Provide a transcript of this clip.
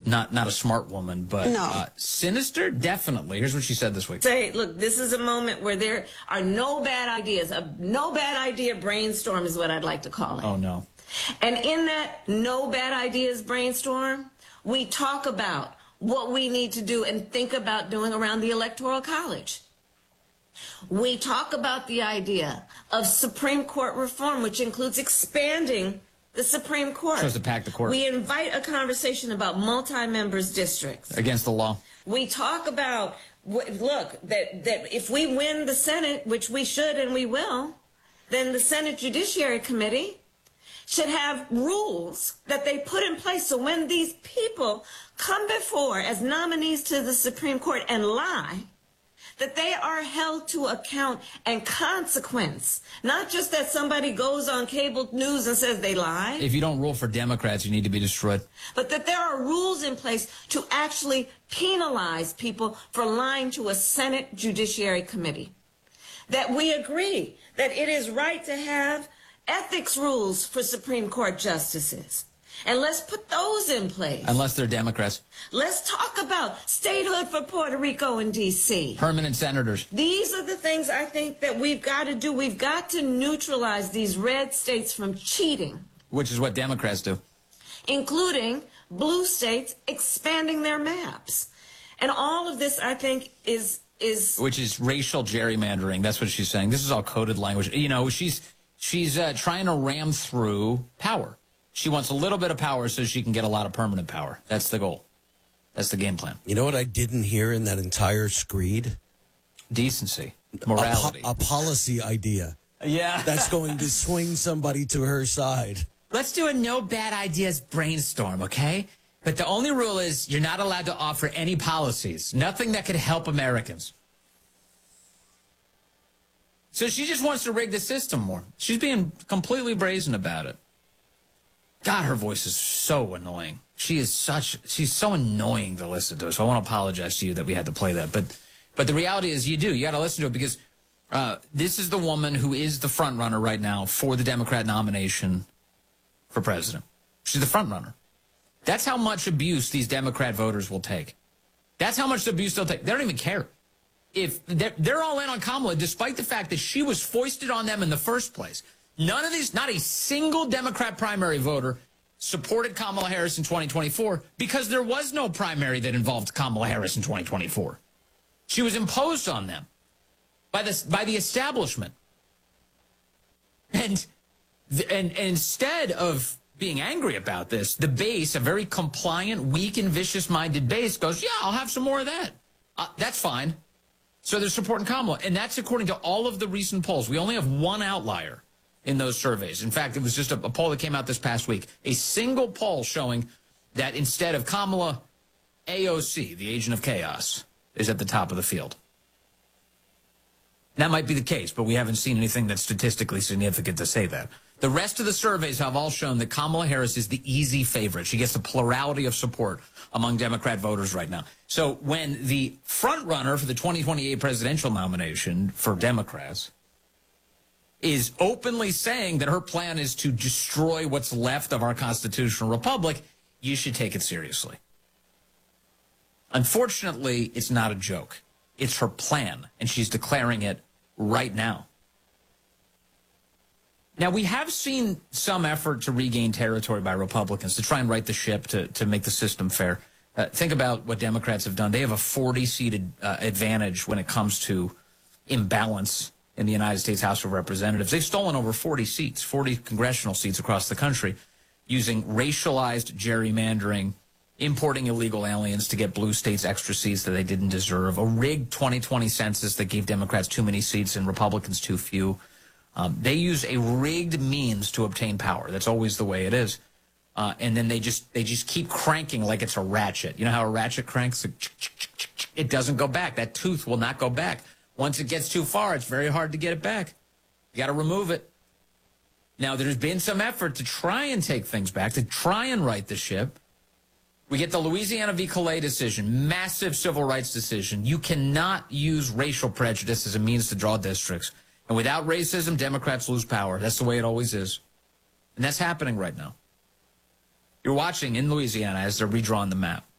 not a smart woman, but sinister, definitely. Here's what she said this week. Say, look, this is a moment where there are no bad ideas. A no bad idea brainstorm is what I'd like to call it. Oh, no. And in that no bad ideas brainstorm, we talk about what we need to do and think about doing around the Electoral College. We talk about the idea of Supreme Court reform, which includes expanding the Supreme Court. Supposed to pack the court. We invite a conversation about multi-members districts. Against the law. We talk about, look, that if we win the Senate, which we should and we will, then the Senate Judiciary Committee should have rules that they put in place so when these people come before as nominees to the Supreme Court and lie, that they are held to account and consequence. Not just that somebody goes on cable news and says they lied. If you don't rule for Democrats, you need to be destroyed. But that there are rules in place to actually penalize people for lying to a Senate Judiciary Committee. That we agree that it is right to have ethics rules for Supreme Court justices. And let's put those in place. Unless they're Democrats. Let's talk about statehood for Puerto Rico and D.C. Permanent senators. These are the things I think that we've got to do. We've got to neutralize these red states from cheating. Which is what Democrats do. Including blue states expanding their maps. And all of this, I think, is... Which is racial gerrymandering. That's what she's saying. This is all coded language. You know, she's trying to ram through power. She wants a little bit of power so she can get a lot of permanent power. That's the goal. That's the game plan. You know what I didn't hear in that entire screed? Decency. Morality. A policy idea. Yeah. That's going to swing somebody to her side. Let's do a no bad ideas brainstorm, okay? But the only rule is you're not allowed to offer any policies. Nothing that could help Americans. So she just wants to rig the system more. She's being completely brazen about it. God, her voice is so annoying. She's so annoying to listen to. So I want to apologize to you that we had to play that. But the reality is you got to listen to it because this is the woman who is the front runner right now for the Democrat nomination for president. She's the front runner. That's how much abuse these Democrat voters will take. That's how much abuse they'll take. They don't even care. If they're all in on Kamala, despite the fact that she was foisted on them in the first place. None of these, not a single Democrat primary voter supported Kamala Harris in 2024 because there was no primary that involved Kamala Harris in 2024. She was imposed on them by the establishment. And instead of being angry about this, the base, a very compliant, weak, and vicious-minded base goes, yeah, I'll have some more of that. That's fine. So they're supporting Kamala. And that's according to all of the recent polls. We only have one outlier in those surveys. In fact, it was just a poll that came out this past week. A single poll showing that instead of Kamala, AOC, the agent of chaos, is at the top of the field. That might be the case, but we haven't seen anything that's statistically significant to say that. The rest of the surveys have all shown that Kamala Harris is the easy favorite. She gets the plurality of support among Democrat voters right now. So when the front runner for the 2028 presidential nomination for Democrats is openly saying that her plan is to destroy what's left of our constitutional republic, you should take it seriously. Unfortunately, it's not a joke. It's her plan, and she's declaring it right now. Now, we have seen some effort to regain territory by Republicans to try and right the ship, to make the system fair. Think about what Democrats have done. They have a 40-seated advantage when it comes to imbalance in the United States House of Representatives. They've stolen over 40 seats, 40 congressional seats across the country, using racialized gerrymandering, importing illegal aliens to get blue states extra seats that they didn't deserve, a rigged 2020 census that gave Democrats too many seats and Republicans too few. They use a rigged means to obtain power. That's always the way it is. And then they just keep cranking like it's a ratchet. You know how a ratchet cranks? It doesn't go back. That tooth will not go back. Once it gets too far, it's very hard to get it back. You got to remove it. Now, there's been some effort to try and take things back, to try and right the ship. We get the Louisiana v. Calais decision, massive civil rights decision. You cannot use racial prejudice as a means to draw districts. And without racism, Democrats lose power. That's the way it always is. And that's happening right now. You're watching in Louisiana as they're redrawing the map.